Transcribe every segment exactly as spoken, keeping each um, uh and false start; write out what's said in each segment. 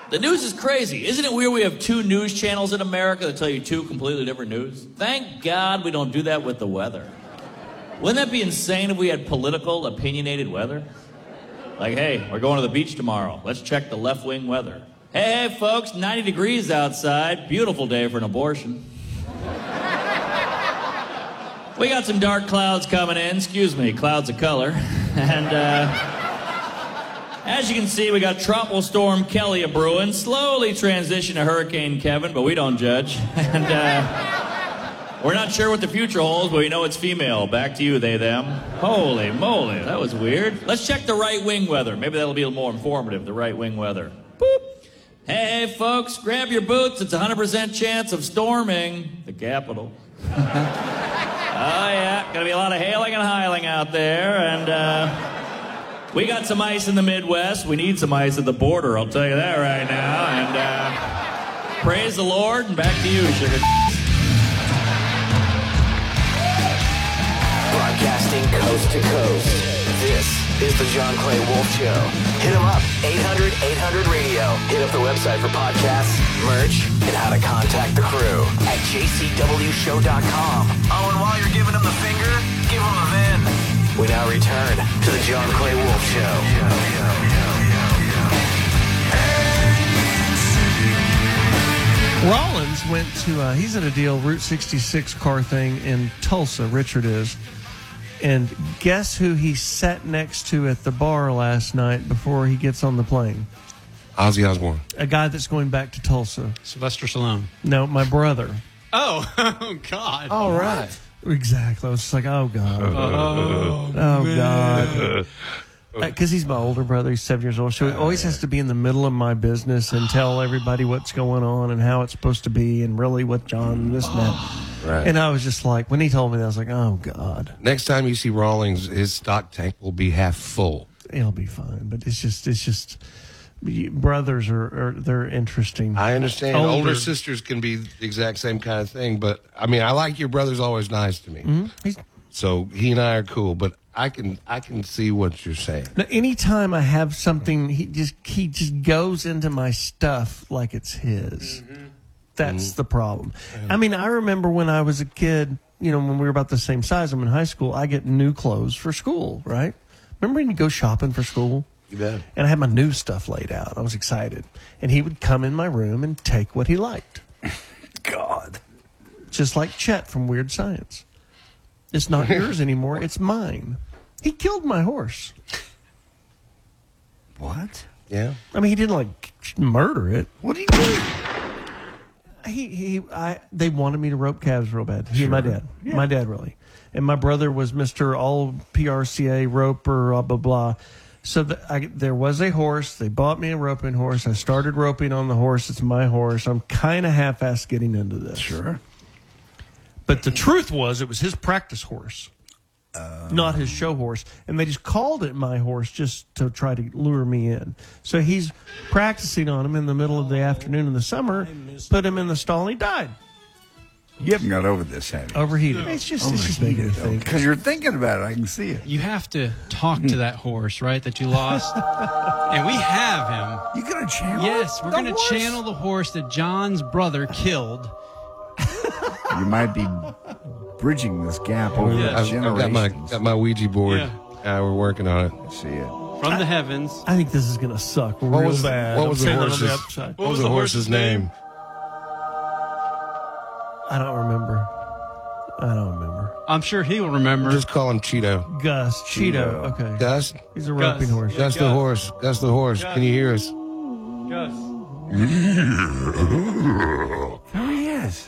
The news is crazy. Isn't it weird we have two news channels in America that tell you two completely different news? Thank God we don't do that with the weather. Wouldn't that be insane if we had political, opinionated weather? Like, hey, we're going to the beach tomorrow. Let's check the left-wing weather. Hey, hey, folks, ninety degrees outside. Beautiful day for an abortion. We got some dark clouds coming in. Excuse me, clouds of color. And, uh... as you can see, we got Tropical Storm Kelly a-brewing, slowly transition to Hurricane Kevin, but we don't judge. And uh, we're not sure what the future holds, but we know it's female. Back to you, they, them. Holy moly, that was weird. Let's check the right-wing weather. Maybe that'll be a little more informative, the right-wing weather. Boop. Hey, hey, folks, grab your boots. It's a one hundred percent chance of storming the Capitol. Oh, yeah, gonna be a lot of hailing and hiling out there, and... uh... we got some ice in the Midwest. We need some ice at the border, I'll tell you that right now. And uh, praise the Lord, and back to you, sugar. Broadcasting coast to coast. This is the John Clay Wolf Show. Hit him up, eight hundred eight hundred radio. Hit up the website for podcasts, merch, and how to contact the crew at j c w show dot com. Oh, and while you're giving him the finger, give him a vin. We now return to the John Clay Wolf Show. Rollins went to, uh, he's at a deal, Route sixty-six car thing in Tulsa, Richard is. And guess who he sat next to at the bar last night before he gets on the plane? Ozzy Osbourne. A guy that's going back to Tulsa. Sylvester Stallone. No, my brother. Oh, oh God. All right. Exactly. I was just like, oh, God. Oh, oh God. Because uh, he's my older brother. He's seven years old. So he always has to be in the middle of my business and tell everybody what's going on and how it's supposed to be and really what John, this and that. Right. And I was just like, when he told me that, I was like, oh, God. Next time you see Rawlings, his stock tank will be half full. It'll be fine. But it's just, it's just, brothers are, are they're interesting. I understand. Older. Older sisters can be the exact same kind of thing. But, I mean, I like your brother's always nice to me. Mm-hmm. He's, so he and I are cool. But I can I can see what you're saying. Now, anytime I have something, he just he just goes into my stuff like it's his. Mm-hmm. That's mm-hmm. the problem. Mm-hmm. I mean, I remember when I was a kid, you know, when we were about the same size, I'm in high school, I get new clothes for school, right? Remember when you go shopping for school? You bet. And I had my new stuff laid out. I was excited. And he would come in my room and take what he liked. God. Just like Chet from Weird Science. It's not yours anymore. It's mine. He killed my horse. What? Yeah. I mean, he didn't like murder it. What did he do? He he. I. They wanted me to rope calves real bad. He Sure. and my dad. Yeah. My dad really. And my brother was Mister All P R C A roper. Blah blah blah. So the, I, there was a horse. They bought me a roping horse. I started roping on the horse. It's my horse. I'm kind of half-assed getting into this. Sure. But the truth was, it was his practice horse, uh, not his show horse. And they just called it my horse just to try to lure me in. So he's practicing on him in the middle of the afternoon in the summer, put him in the stall, and he died. You haven't got over this, have you? Overheated. It's just, it's just making it think. Because you're thinking about it. I can see it. You have to talk to that horse, right, that you lost. And we have him. You going to channel Yes, we're the going to horse? channel the horse that John's brother killed. You might be bridging this gap over Yeah. I've, generations. I've got my got my Ouija board. Yeah. Uh, we're working on it. I see it. From the heavens. I think this is going to suck real What was the- bad. what I'm was the saying that on horse's- upside. What was the horse's name? I don't remember. I don't remember. I'm sure he will remember. Just call him Cheeto. Gus. Cheeto. Cheeto. Okay. Gus? He's a Gus. roping horse. Gus the Gus. horse. Gus the horse. Gus. Can you hear us? Gus. There he is.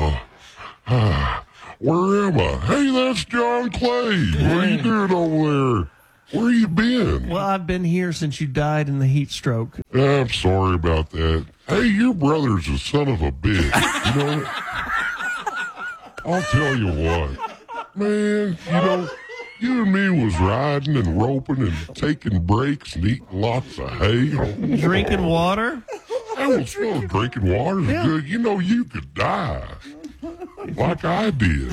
Where am I? Hey, that's John Clay. What are you doing over there? Where you been? Well, I've been here since you died in the heat stroke. I'm sorry about that. Hey, your brother's a son of a bitch. You know? I'll tell you what. Man, you know, you and me was riding and roping and taking breaks and eating lots of hay. Drinking water? I was well, drinking water's Yeah. good. You know, you could die. Like I did.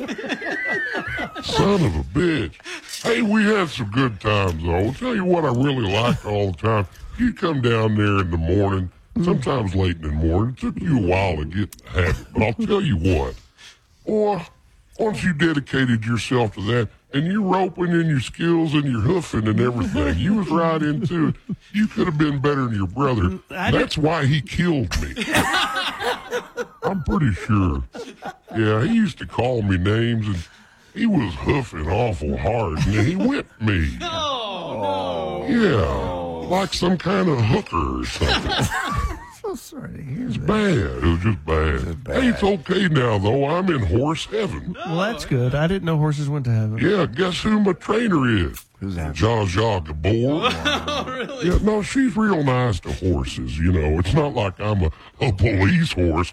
Son of a bitch. Hey, we had some good times, though. I'll tell you what I really like all the time. You come down there in the morning, sometimes late in the morning. It took you a while to get in the habit, but I'll tell you what. Boy, once you dedicated yourself to that, and you roping in your skills and your hoofing and everything, you was right into it. You could have been better than your brother. That's why he killed me. I'm pretty sure. Yeah, he used to call me names, and he was hoofing awful hard, and he whipped me. Oh, Yeah, like some kind of hooker or something. so sorry to hear It's that. bad. It was just bad. Just bad. Hey, it's okay now, though. I'm in horse heaven. Well, that's good. I didn't know horses went to heaven. Yeah, guess who my trainer is? Who's that? Zsa Zsa Gabor. Oh, really? Yeah, no, she's real nice to horses, you know. It's not like I'm a, a police horse.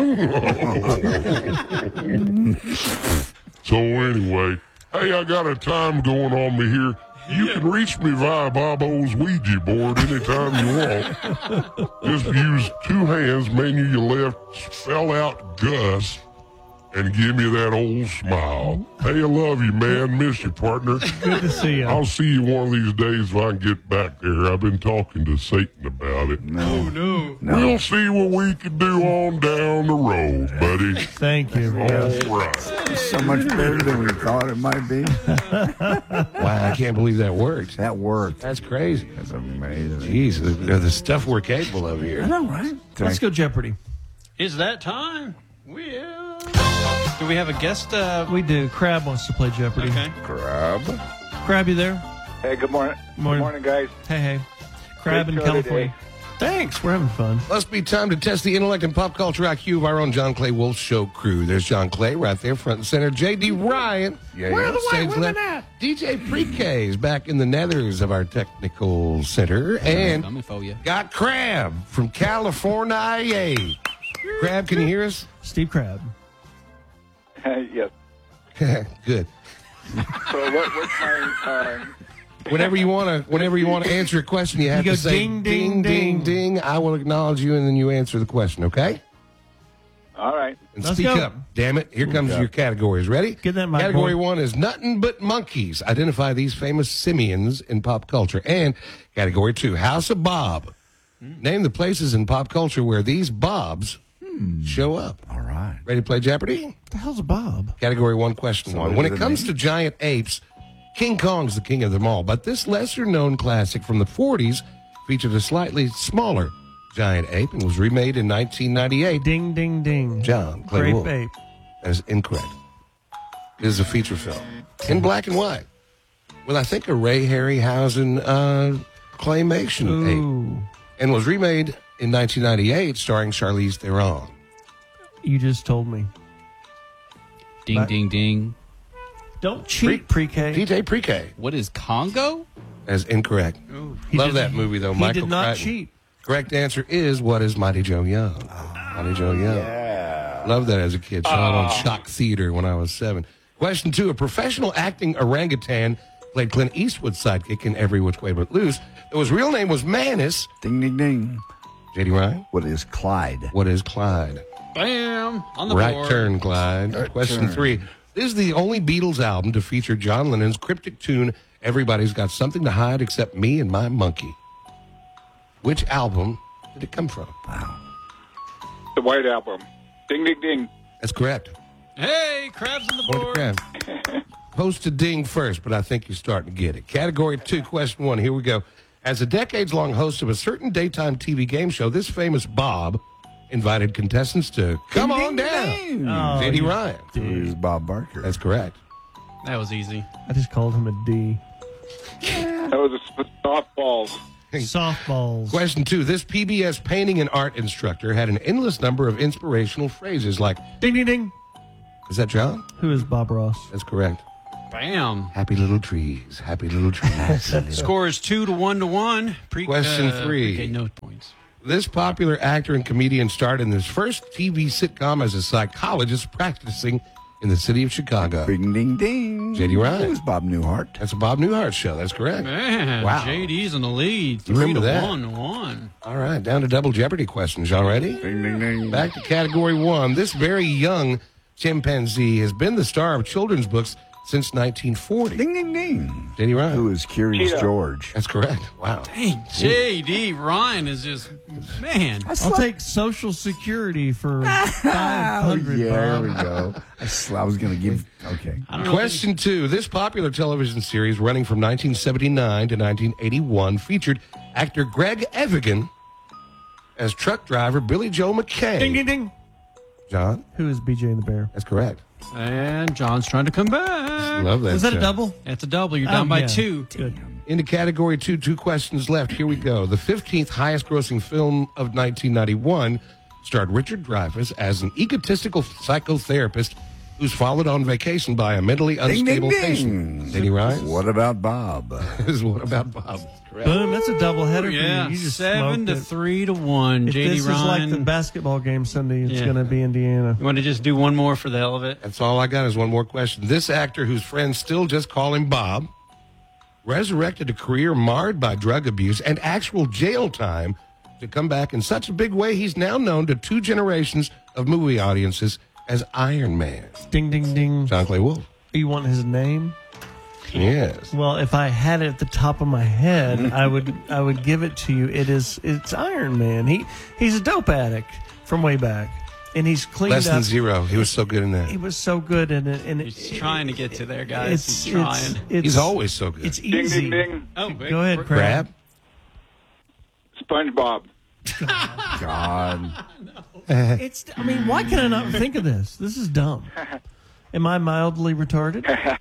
So anyway, hey, I got a time going on me here. You can reach me via Bob O's Ouija board anytime you want. Just use two hands, menu your left, spell out Gus, and give me that old smile. Hey, I love you, man. Miss you, partner. Good to see you. I'll see you one of these days if I can get back there. I've been talking to Satan about it. No, no, We'll see what we can do on down the road, buddy. Thank you. All right. so much better than we thought it might be. Wow, I can't believe that worked. That worked. That's crazy. That's amazing. Jeez, the, the stuff we're capable of here. I know, right? Let's go Jeopardy. Is that time? Well, do we have a guest? Uh, We do. Crab wants to play Jeopardy. okay. Crab. Crab, you there? Hey, good morning. Morning. Good morning, guys. Hey, hey. Crab Great in show California. today. Thanks. We're having fun. Must be time to test the intellect and pop culture I Q of our own John Clay Wolf Show crew. There's John Clay right there, front and center. J D Ryan. Yeah, Where yeah. are the white women at? D J Pre-K is back in the nethers of our technical center. And Coming for you. got Crab from California. Crab, can you hear us? Steve Crab. yes. Good. So what, what's my... Uh, Whenever you want to, whenever you want to answer a question, you have You to go say ding, ding, ding, ding, ding. ding. I will acknowledge you, and then you answer the question. Okay? all right. And Let's speak go. up. Damn it! Here comes your categories. Ready? Get that mic, Category boy. one is nothing but monkeys. Identify these famous simians in pop culture. And category two, House of Bob. Name the places in pop culture where these Bobs show up. All right. Ready to play Jeopardy? What the hell's a Bob? Category one, question one. When it comes to giant apes, King Kong's the king of them all. But this lesser-known classic from the forties featured a slightly smaller giant ape and was remade in nineteen ninety-eight. Ding, ding, ding. John Clay Grape Wolf. ape. That is incorrect. It is a feature film in black and white with, I think, a Ray Harryhausen uh, claymation ape, Ooh. and was remade in nineteen ninety-eight, starring Charlize Theron. You just told me. Ding, But- ding, ding. Don't cheat, pre-K. D J Pre-K. What is Congo? That is incorrect. He Love did- that movie, though. He Michael did not Crichton. cheat. Correct answer is what is Mighty Joe Young? Mighty Joe Young. Yeah. Love that as a kid. Saw it on Shock Theater when I was seven. Question two. A professional acting orangutan played Clint Eastwood's sidekick in Every Which Way But Loose. His real name was Manus. Ding, ding, ding. J D Ryan. What is Clyde? What is Clyde? Bam! On the Right board. turn, Clyde. Right Question turn. three. This is the only Beatles album to feature John Lennon's cryptic tune, Everybody's Got Something to Hide Except Me and My Monkey. Which album did it come from? Wow. The White Album. Ding, ding, ding. That's correct. Hey, crabs on the Point to board. Crab. Post to ding first, but I think you're starting to get it. Category two, question one. Here we go. As a decades-long host of a certain daytime T V game show, this famous Bob invited contestants to come on down. Oh, J D you Ryan. Who's Bob Barker? That's correct. That was easy. I just called him a D. That was a sp- softballs. Softballs. Question two. This P B S painting and art instructor had an endless number of inspirational phrases like, Ding, ding, ding. is that John? Who is Bob Ross? That's correct. Bam. Happy little trees. Happy little trees. Score is two to one to one. Pre- Question uh, three. Okay, no points. This popular actor and comedian starred in his first T V sitcom as a psychologist practicing in the city of Chicago. Ding, ding, ding. J D Ryan. Who's Bob Newhart? That's a Bob Newhart show. That's correct. Man, Wow. J D's in the lead. Three Remember to that. one to one. All right, down to double Jeopardy questions. Y'all ready? Ding, ding, ding. Back to category one. This very young chimpanzee has been the star of children's books since nineteen forty. Ding, ding, ding. J D. Ryan. Who is Curious Cheetah. George? That's correct. Wow. Dang, J D. Ryan is just, man. I'll take Social Security for five Oh, hundred. yeah, there we go. I, sl- I was going to give. Okay. I don't know. Question two. This popular television series running from nineteen seventy-nine to nineteen eighty-one featured actor Greg Evigan as truck driver Billy Joe McKay. Ding, ding, ding. John? Who is B J and the Bear? That's correct. And John's trying to come back. Love that Was that show. a double? It's a double. You're down Oh, by yeah. two. Good. Into category two, two questions left. Here we go. The fifteenth highest grossing film of nineteen ninety-one starred Richard Dreyfuss as an egotistical psychotherapist who's followed on vacation by a mentally Ding, ding, unstable ding. patient. J D. Ryan? What about Bob? Is What About Bob? Correct. Boom, that's a double header Yeah, for you. You just seven to smoked it. three to one. If J D. this is like Ryan. the basketball game Sunday, it's Yeah. going to be Indiana. You want to just do one more for the hell of it? That's all I got is one more question. This actor, whose friends still just call him Bob, resurrected a career marred by drug abuse and actual jail time to come back in such a big way he's now known to two generations of movie audiences as Iron Man. Ding, ding, ding. John Clay Wolf. You want his name? Yes. Well, if I had it at the top of my head, I would I would give it to you. It is it's Iron Man. He he's a dope addict from way back, and he's cleaned Less up. than zero. He was so good in He that. was so good in it, and it, He's trying to get to there, guys. It's, He's trying. it's, it's He's always so good. It's Ding, easy. ding, ding. oh, Go ahead, Crab. Crab. SpongeBob. God. It's. I mean, why can I not think of this? This is dumb. Am I mildly retarded?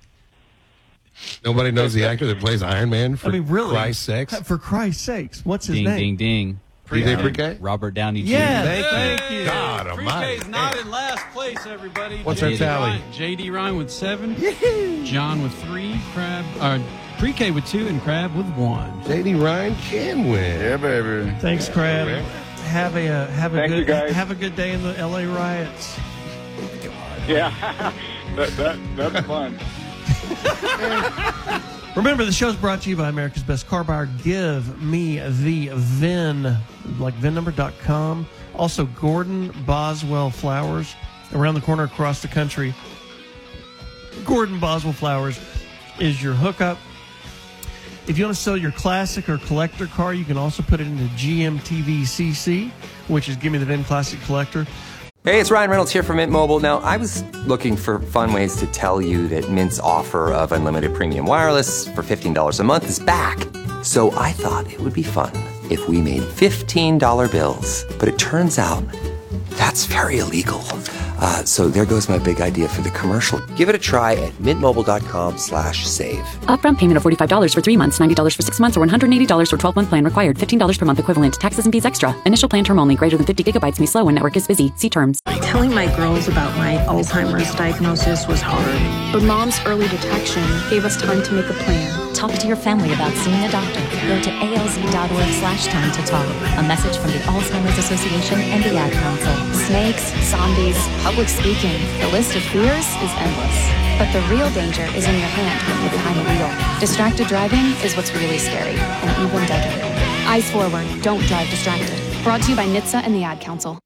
Nobody knows the actor that plays Iron Man for I mean, really? Christ's sakes. For Christ's sakes, what's his Ding, name? ding, ding. P J Pre-K? Robert Downey Yeah, Junior thank you. God almighty. Pre-K's not in last place, everybody. What's J D. our tally? Ryan- J D. Ryan with seven. John with three. Crab, uh, Pre-K with two, and Crab with one. J D. Ryan can win. Yeah, baby. Thanks, Crab. Have a uh, have a Thank you, good guys. have a good day in the L A riots. Yeah, that, that, that's fun. Remember, the show's brought to you by America's Best Car Buyer. Give me the V I N, like V I N number dot com. Also, Gordon Boswell Flowers, around the corner across the country. Gordon Boswell Flowers is your hookup. If you want to sell your classic or collector car, you can also put it into G M T V C C, which is Give Me the V I N Classic Collector. Hey, it's Ryan Reynolds here from Mint Mobile. Now, I was looking for fun ways to tell you that Mint's offer of unlimited premium wireless for fifteen dollars a month is back. So I thought it would be fun if we made fifteen dollar bills. But it turns out that's very illegal. Uh, so there goes my big idea for the commercial. Give it a try at mintmobile.com slash save. Upfront payment of forty-five dollars for three months, ninety dollars for six months, or one hundred eighty dollars for twelve-month plan required. fifteen dollars per month equivalent. Taxes and fees extra. Initial plan term only. Greater than fifty gigabytes may slow when network is busy. See terms. Telling my girls about my Alzheimer's diagnosis was hard. But Mom's early detection gave us time to make a plan. Talk to your family about seeing a doctor. Go to alz.org slash time to talk. A message from the Alzheimer's Association and the Ad Council. Snakes, zombies, public speaking. The list of fears is endless. But the real danger is in your hand when you're behind the wheel. Distracted driving is what's really scary and even deadly. Eyes forward. Don't drive distracted. Brought to you by N H T S A and the Ad Council.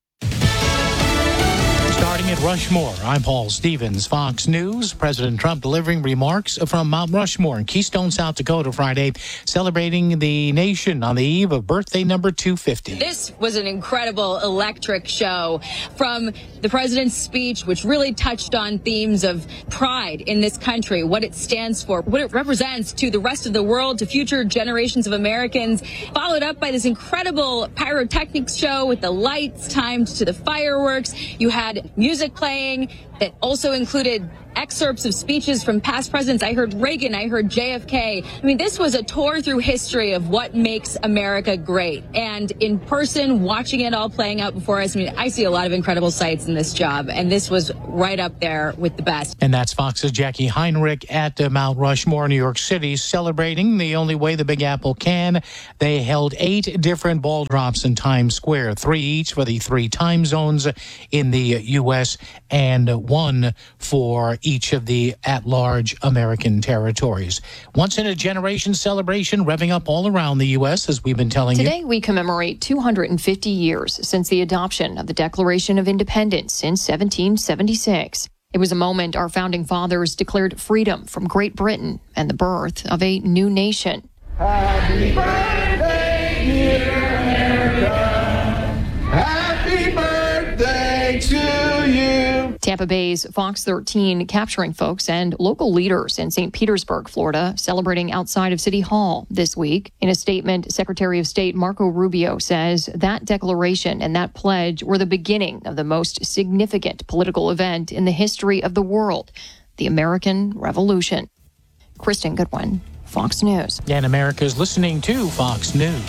Starting at Rushmore, I'm Paul Stevens, Fox News. President Trump delivering remarks from Mount Rushmore in Keystone, South Dakota Friday, celebrating the nation on the eve of birthday number two fifty. This was an incredible, electric show from the president's speech, which really touched on themes of pride in this country, what it stands for, what it represents to the rest of the world, to future generations of Americans, followed up by this incredible pyrotechnics show with the lights timed to the fireworks. You had music playing that also included excerpts of speeches from past presidents. I heard Reagan, I heard J F K. I mean, this was a tour through history of what makes America great. And in person, watching it all playing out before us, I mean, I see a lot of incredible sights in this job, and this was right up there with the best. And that's Fox's Jackie Heinrich at uh, Mount Rushmore, New York City, celebrating the only way the Big Apple can. They held eight different ball drops in Times Square, three each for the three time zones in the U S and one for each of the at-large American territories. Once in a generation celebration revving up all around the U S, as we've been telling you. Today we commemorate two hundred fifty years since the adoption of the Declaration of Independence in seventeen seventy-six. It It was a moment our founding fathers declared freedom from Great Britain and the birth of a new nation. Happy birthday, dear America. Happy birthday to you. Tampa Bay's Fox thirteen capturing folks and local leaders in Saint Petersburg, Florida, celebrating outside of City Hall this week. In a statement, Secretary of State Marco Rubio says that declaration and that pledge were the beginning of the most significant political event in the history of the world, the American Revolution. Kristen Goodwin, Fox News. And America's listening to Fox News.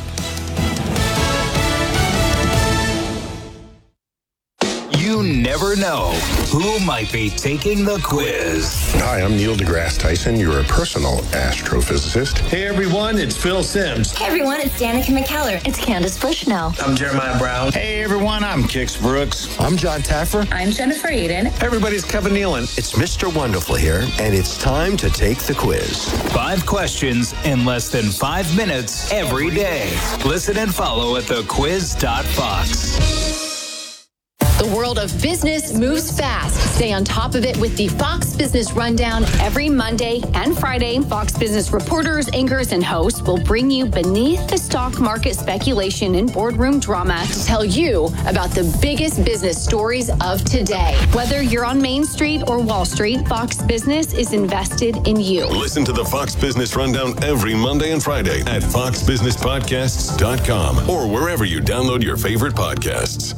You never know who might be taking the quiz. Hi, I'm Neil deGrasse Tyson, your personal astrophysicist. Hey everyone, it's Phil Sims. Hey everyone, it's Danica McKellar. It's Candace Bushnell. I'm Jeremiah Brown. Hey everyone, I'm Kix Brooks. I'm John Taffer. I'm Jennifer Aiden. Hey everybody, it's Kevin Nealon. It's Mister Wonderful here, and it's time to take the quiz. Five questions in less than five minutes every day. Listen and follow at the quiz dot fox. The world of business moves fast. Stay on top of it with the Fox Business Rundown every Monday and Friday. Fox Business reporters, anchors, and hosts will bring you beneath the stock market speculation and boardroom drama to tell you about the biggest business stories of today. Whether you're on Main Street or Wall Street, Fox Business is invested in you. Listen to the Fox Business Rundown every Monday and Friday at fox business podcasts dot com or wherever you download your favorite podcasts.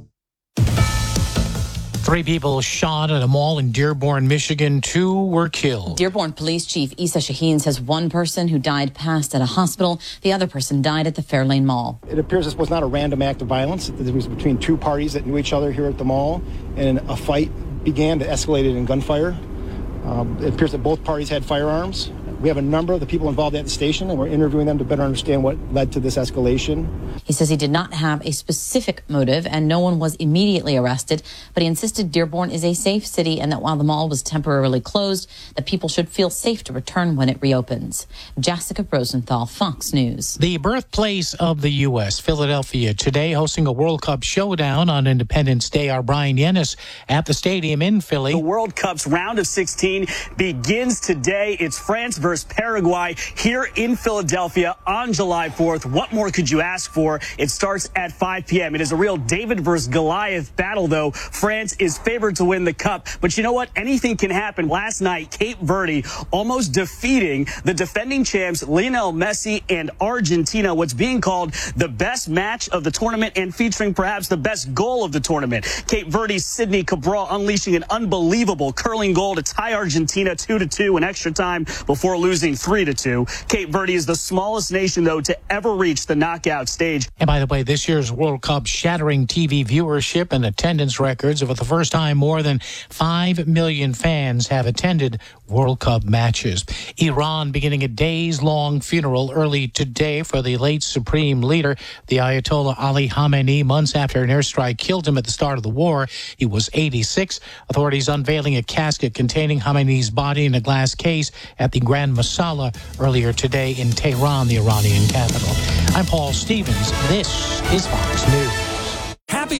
Three people shot at a mall in Dearborn, Michigan. Two were killed. Dearborn Police Chief Issa Shaheen says one person who died passed at a hospital. The other person died at the Fairlane Mall. It appears this was not a random act of violence. It was between two parties that knew each other here at the mall, and a fight began that escalated in gunfire. Um, it appears that both parties had firearms. We have a number of the people involved at the station, and we're interviewing them to better understand what led to this escalation. He says he did not have a specific motive, and no one was immediately arrested, but he insisted Dearborn is a safe city and that while the mall was temporarily closed, that people should feel safe to return when it reopens. Jessica Rosenthal, Fox News. The birthplace of the U S, Philadelphia, today hosting a World Cup showdown on Independence Day. Our Brian Yennis at the stadium in Philly. The World Cup's round of sixteen begins today. It's France versus Paraguay here in Philadelphia on July fourth. What more could you ask for? It starts at five p.m. It is a real David versus Goliath battle, though. France is favored to win the cup. But you know what? Anything can happen. Last night, Cape Verde almost defeating the defending champs Lionel Messi and Argentina, what's being called the best match of the tournament and featuring perhaps the best goal of the tournament. Cape Verde's Sidney Cabral unleashing an unbelievable curling goal to tie Argentina two to two in extra time before losing three to two. Cape Verde is the smallest nation, though, to ever reach the knockout stage. And by the way, this year's World Cup shattering T V viewership and attendance records. For the first time, more than five million fans have attended World Cup matches. Iran beginning a days-long funeral early today for the late supreme leader, the Ayatollah Ali Khamenei, months after an airstrike killed him at the start of the war. He was eighty-six. Authorities unveiling a casket containing Khamenei's body in a glass case at the Grand Masala earlier today in Tehran, the Iranian capital. I'm Paul Stevens. This is Fox News. Happy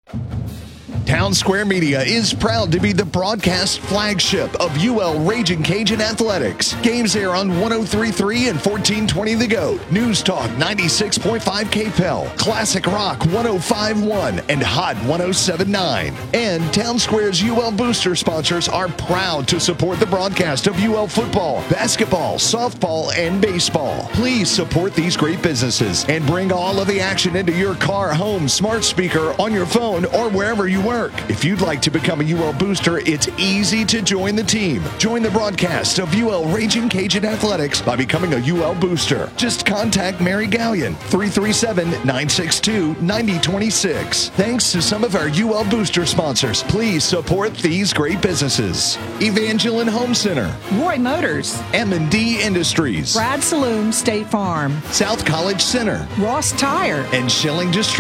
Town Square Media is proud to be the broadcast flagship of U L Raging Cajun Athletics. Games air on one oh three point three and fourteen twenty The Goat, News Talk ninety-six point five K P E L, Classic Rock one oh five point one, and Hot one oh seven point nine. And Town Square's U L Booster sponsors are proud to support the broadcast of U L football, basketball, softball, and baseball. Please support these great businesses and bring all of the action into your car, home, smart speaker, on your phone, or wherever you work. If you'd like to become a U L Booster, it's easy to join the team. Join the broadcast of U L Raging Cajun Athletics by becoming a U L Booster. Just contact Mary Gallion, three three seven, nine six two, nine oh two six. Thanks to some of our U L Booster sponsors, please support these great businesses. Evangeline Home Center, Roy Motors, M and D Industries, Brad Saloon State Farm, South College Center, Ross Tire, and Schilling Distributing.